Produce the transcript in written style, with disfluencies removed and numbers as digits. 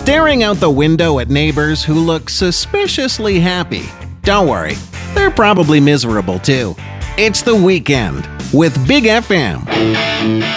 Staring out the window at neighbors who look suspiciously happy. Don't worry, they're probably miserable too. It's the weekend with Big FM.